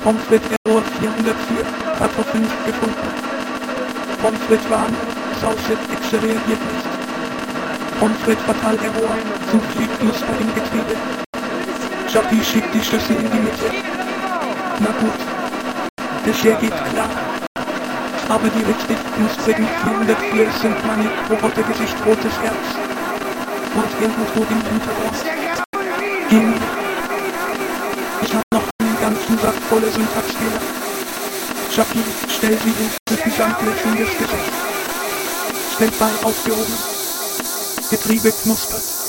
Pommes frites Error 404, Kartoffeln nicht gefunden. Pommes frites warm, Sauce X reagiert nicht. Pommes frites fatal Error, sind viel Knuster im Getriebe. Jackie schiebt die Schüssel in die Mitte. Na gut, Dessert geht klar. Aber die richtig knusprigen 404 sind meine Robotergesicht rotes Herz. Und irgendwo im Hintergrund. Gehen. Ich hab noch einen ganzen Sack voller Syntaxfehler. Jackie, stell sie insgesamt lächelndes Gesicht. Standby aufgehoben. Getriebe knuspert.